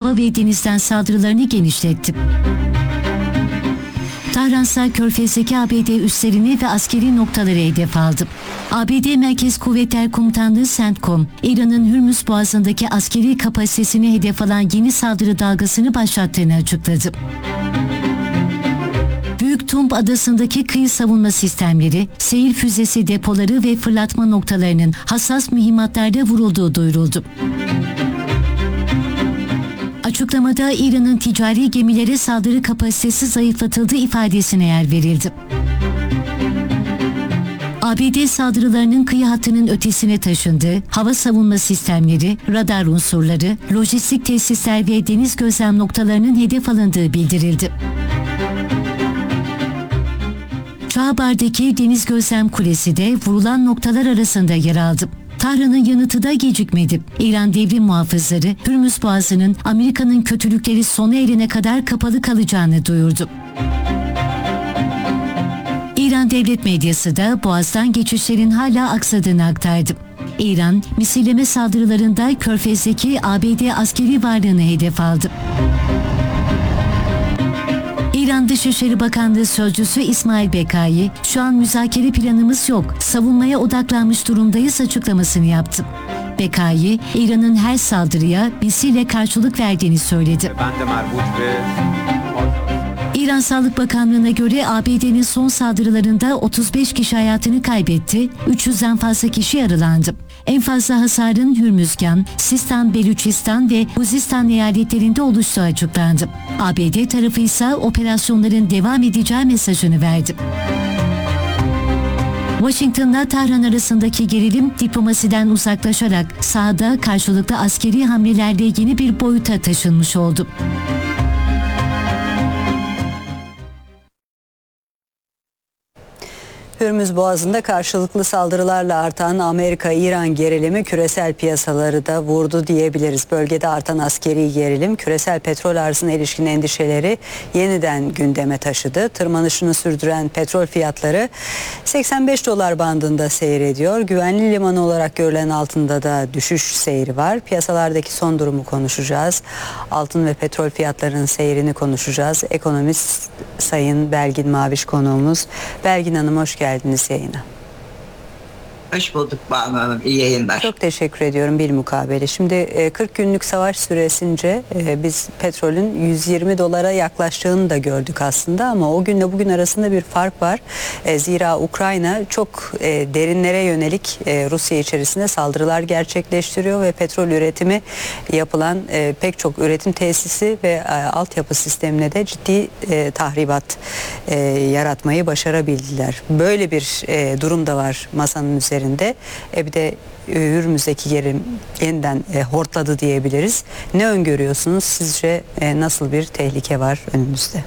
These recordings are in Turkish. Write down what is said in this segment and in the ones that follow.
hava ve denizden saldırılarını genişletti. Tahran'sa Körfez'deki ABD üslerini ve askeri noktaları hedef aldı. ABD Merkez Kuvvetler Komutanlığı CENTCOM, İran'ın Hürmüz Boğazı'ndaki askeri kapasitesini hedef alan yeni saldırı dalgasını başlattığını açıkladı. Büyük Tumb Adası'ndaki kıyı savunma sistemleri, seyir füzesi depoları ve fırlatma noktalarının hassas mühimmatlarda vurulduğu duyuruldu. Açıklamada İran'ın ticari gemilere saldırı kapasitesi zayıflatıldığı ifadesine yer verildi. ABD saldırılarının kıyı hattının ötesine taşındığı, hava savunma sistemleri, radar unsurları, lojistik tesisler ve deniz gözlem noktalarının hedef alındığı bildirildi. Çağbar'daki Deniz Gözlem Kulesi de vurulan noktalar arasında yer aldı. Tahran'ın yanıtı da gecikmedi. İran Devrim Muhafızları, Hürmüz Boğazı'nın Amerika'nın kötülükleri sona erene kadar kapalı kalacağını duyurdu. İran devlet medyası da Boğaz'dan geçişlerin hala aksadığını aktardı. İran, misilleme saldırılarında Körfez'deki ABD askeri varlığını hedef aldı. İran Dışişleri Bakanlığı Sözcüsü İsmail Bekai, "Şu an müzakere planımız yok, savunmaya odaklanmış durumdayız" açıklamasını yaptı. Bekai, İran'ın her saldırıya misille karşılık verdiğini söyledi. İran Sağlık Bakanlığı'na göre ABD'nin son saldırılarında 35 kişi hayatını kaybetti, 300'den fazla kişi yaralandı. En fazla hasarın Hürmüzgan, Sistan, Belüçistan ve Huzistan eyaletlerinde oluştuğu açıklandı. ABD tarafı ise operasyonların devam edeceği mesajını verdi. Washington'la Tahran arasındaki gerilim diplomasiden uzaklaşarak sahada karşılıklı askeri hamlelerle yeni bir boyuta taşınmış oldu. Hürmüz Boğazı'nda karşılıklı saldırılarla artan Amerika-İran gerilimi küresel piyasaları da vurdu diyebiliriz. Bölgede artan askeri gerilim küresel petrol arzına ilişkin endişeleri yeniden gündeme taşıdı. Tırmanışını sürdüren petrol fiyatları 85 dolar bandında seyrediyor. Güvenli liman olarak görülen altında da düşüş seyri var. Piyasalardaki son durumu konuşacağız. Altın ve petrol fiyatlarının seyrini konuşacağız. Ekonomist Sayın Belgin Maviş konuğumuz. Belgin Hanım, hoş geldiniz yayına. Hoş bulduk Banu Hanım. İyi yayınlar. Çok teşekkür ediyorum bilmukabele. Şimdi 40 günlük savaş süresince biz petrolün 120 dolara yaklaştığını da gördük aslında, ama o günle bugün arasında bir fark var. Zira Ukrayna çok derinlere yönelik Rusya içerisinde saldırılar gerçekleştiriyor ve petrol üretimi yapılan pek çok üretim tesisi ve altyapı sistemine de ciddi tahribat yaratmayı başarabildiler. Böyle bir durum da var masanın üzerinde. Bir de Hürmüz'deki gerilim yeniden hortladı diyebiliriz. Ne öngörüyorsunuz? Sizce nasıl bir tehlike var önümüzde?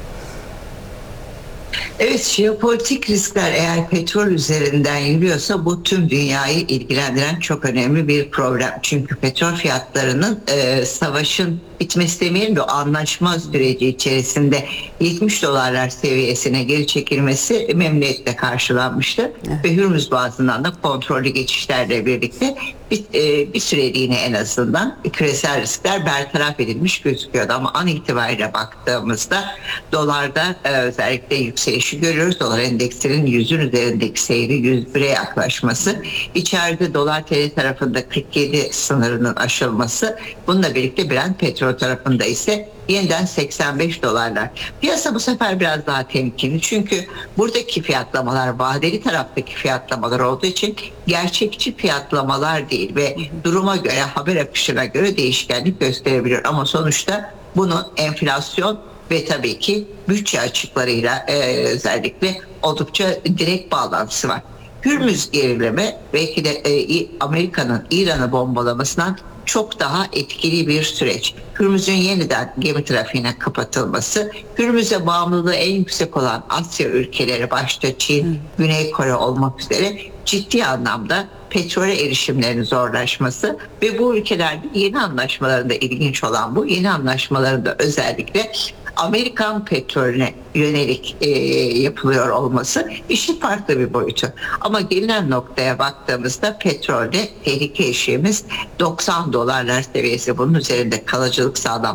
Evet, jeopolitik riskler eğer petrol üzerinden yürüyorsa bu tüm dünyayı ilgilendiren çok önemli bir problem. Çünkü petrol fiyatlarının savaşın bitmesi demeyelim de anlaşma süreci içerisinde 70 dolarlar seviyesine geri çekilmesi memnuniyetle karşılanmıştı. Evet. Ve Hürmüz Boğazı'ndan da kontrollü geçişlerle birlikte bir süreliğine en azından küresel riskler bertaraf edilmiş gözüküyordu. Ama an itibariyle baktığımızda dolarda özellikle yükselişi görüyoruz. Dolar endeksinin 100'ün üzerindeki seyri 101'e yaklaşması, içeride dolar TL tarafında 47 sınırının aşılması, bununla birlikte Brent petrol tarafında ise yeniden 85 dolarlar. Piyasa bu sefer biraz daha temkinli, çünkü buradaki fiyatlamalar vadeli taraftaki fiyatlamalar olduğu için gerçekçi fiyatlamalar değil ve duruma göre, haber akışına göre değişkenlik gösterebiliyor. Ama sonuçta bunun enflasyon ve tabii ki bütçe açıklarıyla özellikle oldukça direkt bağlantısı var. Hürmüz gerilimi belki de Amerika'nın İran'ı bombalamasından çok daha etkili bir süreç. Hürmüz'ün yeniden gemi trafiğine kapatılması, Hürmüz'e bağımlılığı en yüksek olan Asya ülkeleri başta Çin, Güney Kore olmak üzere ciddi anlamda petrole erişimlerinin zorlaşması ve bu ülkelerde yeni anlaşmalarında ilginç olan bu yeni anlaşmalarında özellikle Amerikan petrolüne yönelik yapılıyor olması işin farklı bir boyutu. Ama gelinen noktaya baktığımızda petrolde tehlike eşiğimiz 90 dolarlar seviyesi, bunun üzerinde kalıcılık sağlanması